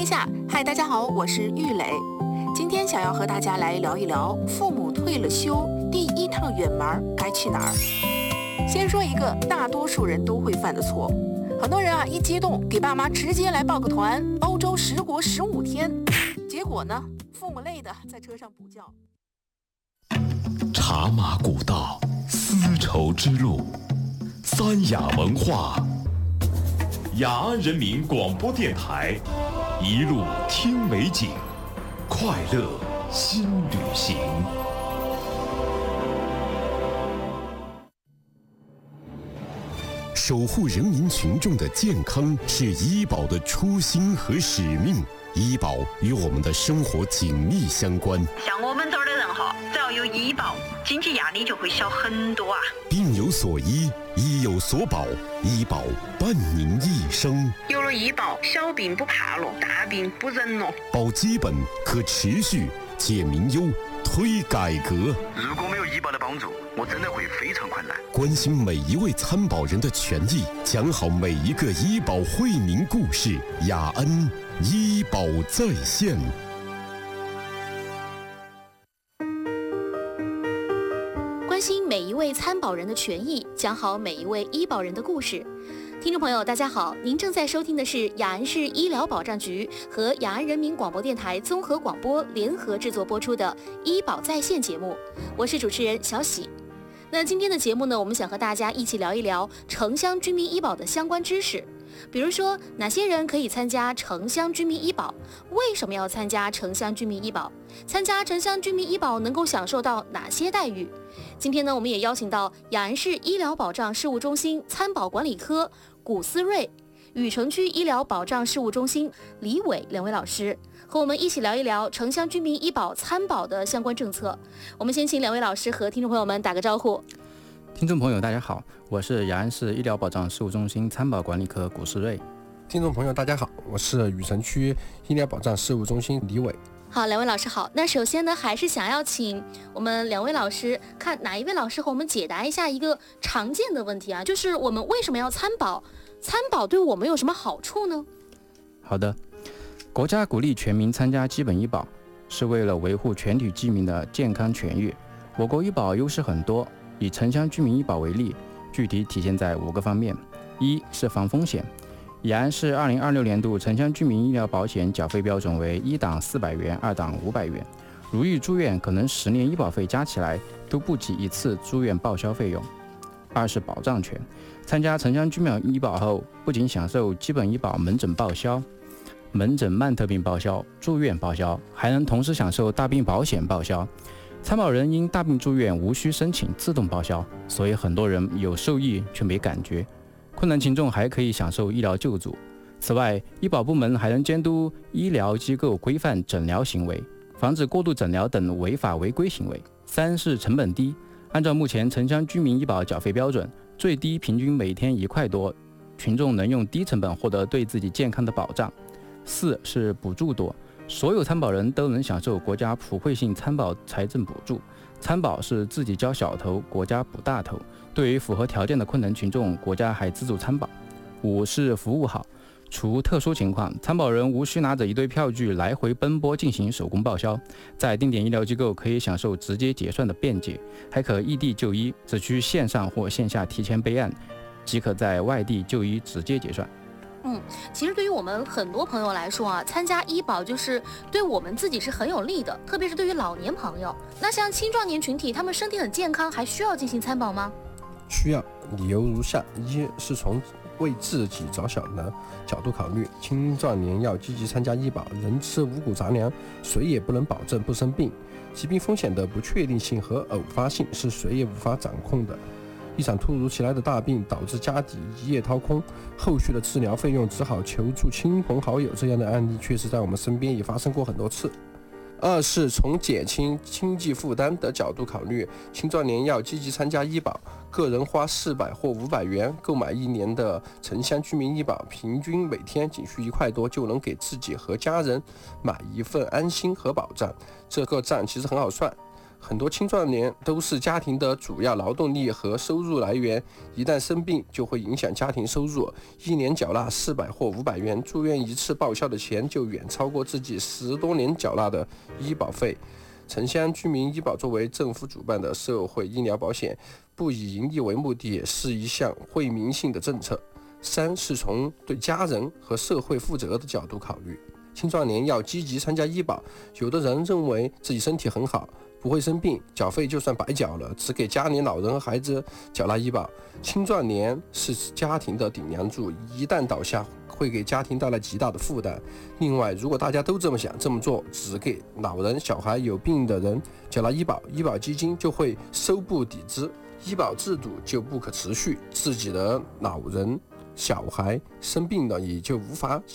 天下。嗨，大家好，我是玉磊。今天想要和大家来聊一聊父母退了休，第一趟远门该去哪儿。先说一个大多数人都会犯的错，很多人一激动给爸妈直接来报个团，欧洲10国15天，结果呢，父母累的在车上补觉。 茶马古道，丝绸之路，三雅文化，雅安人民广播电台，一路听美景，快乐新旅行。守护人民群众的健康是医保的初心和使命，医保与我们的生活紧密相关。 像我们这儿的人只要有医保，经济压力就会小很多啊。 病有所医，医有所保，医保伴您一生。 有了医保，小病不怕了，大病不忍了。 保基本，可持续，解民忧，推改革。 如果没有医保的帮助，我真的会非常困难。 关心每一位参保人的权益，讲好每一个医保惠民故事。雅安医保在线。 关心每一位参保人的权益，讲好每一位医保人的故事。听众朋友大家好，您正在收听的是雅安市医疗保障局和雅安人民广播电台综合广播联合制作播出的医保在线节目，我是主持人小喜。那今天的节目呢，我们想和大家一起聊一聊城乡居民医保的相关知识，比如说哪些人可以参加城乡居民医保，为什么要参加城乡居民医保，参加城乡居民医保能够享受到哪些待遇。今天呢，我们也邀请到雅安市医疗保障事务中心参保管理科古思睿、禹城区医疗保障事务中心李伟两位老师，和我们一起聊一聊城乡居民医保参保的相关政策。我们先请两位老师和听众朋友们打个招呼。 听众朋友大家好，我是雅安市医疗保障事务中心参保管理科古思睿。 听众朋友大家好，我是禹城区医疗保障事务中心李伟。 好，两位老师好。那首先呢，还是想要请我们两位老师看哪一位老师和我们解答一下一个常见的问题啊，就是我们为什么要参保？参保对我们有什么好处呢？ 好的，国家鼓励全民参加基本医保，是为了维护全体居民的健康权益。我国医保优势很多，以城乡居民医保为例，具体体现在5个方面。一是防风险。雅安市2026年度城乡居民医疗保险缴费标准为1档400元，2档500元。如遇住院，可能10年医保费加起来都不及一次住院报销费用。二是保障权。参加城乡居民医保后，不仅享受基本医保门诊报销、门诊慢特病报销、住院报销，还能同时享受大病保险报销。参保人因大病住院无需申请，自动报销，所以很多人有受益却没感觉。困难群众还可以享受医疗救助。此外，医保部门还能监督医疗机构规范诊疗行为，防止过度诊疗等违法违规行为。三是成本低。按照目前城乡居民医保缴费标准，最低平均每天1块多，群众能用低成本获得对自己健康的保障。四是补助多。所有参保人都能享受国家普惠性参保财政补助，参保是自己交小头，国家补大头。对于符合条件的困难群众，国家还资助参保。五是服务好。除特殊情况，参保人无需拿着一堆票据来回奔波进行手工报销，在定点医疗机构可以享受直接结算的便捷，还可异地就医，只需线上或线下提前备案，即可在外地就医直接结算。 其实对于我们很多朋友来说参加医保就是对我们自己是很有利的，特别是对于老年朋友。那像青壮年群体，他们身体很健康，还需要进行参保吗？ 需要，理由如下：一是从为自己着想的角度考虑，青壮年要积极参加医保，人吃五谷杂粮，谁也不能保证不生病。疾病风险的不确定性和偶发性是谁也无法掌控的。一场突如其来的大病导致家底一夜掏空，后续的治疗费用只好求助亲朋好友，这样的案例确实在我们身边也发生过很多次。二是从减轻经济负担的角度考虑，青壮年要积极参加医保，个人花400或500元购买1年的城乡居民医保，平均每天仅需1块多就能给自己和家人买一份安心和保障。这个账其实很好算， 很多青壮年都是家庭的主要劳动力和收入来源，一旦生病就会影响家庭收入，一年缴纳400或500元，住院一次报销的钱就远超过自己10多年缴纳的医保费。城乡居民医保作为政府主办的社会医疗保险，不以盈利为目的，是一项惠民性的政策。3是从对家人和社会负责的角度考虑，青壮年要积极参加医保。有的人认为自己身体很好，不会生病，缴费就算白缴了，只给家里老人和孩子缴纳医保。青壮年是家庭的顶梁柱，一旦倒下，会给家庭带来极大的负担。另外，如果大家都这么想这么做，只给老人、小孩、有病的人缴纳医保，医保基金就会收不抵支，医保制度就不可持续，自己的老人、小孩生病了也就无法